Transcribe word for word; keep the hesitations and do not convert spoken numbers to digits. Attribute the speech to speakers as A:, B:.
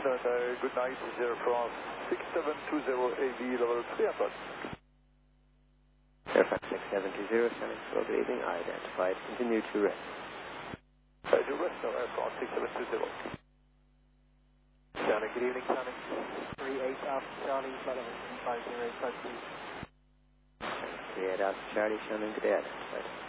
A: and uh, good night, zero France six seven two zero A B level three hundred.
B: Fairfax six seven two zero, standing for good evening, identified, continue to rest.
A: Uh, to rest, no, Air France six seven two zero.
C: Charlie, good evening, Charlie. three eight Alpha Charlie, flight level three five zero, five two.
B: three eight Alpha Charlie, standing good day, identified.